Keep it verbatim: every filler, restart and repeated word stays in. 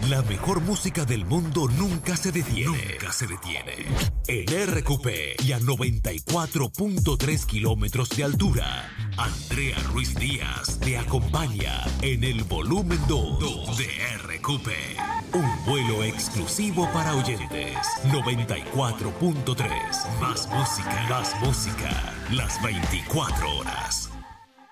La mejor música del mundo nunca se detiene. Nunca se detiene. En R Q P y a noventa y cuatro punto tres kilómetros de altura, Andrea Ruiz Díaz te acompaña en el volumen dos de R Q P. Un vuelo exclusivo para oyentes. noventa y cuatro punto tres. Más música, más música. Las veinticuatro horas.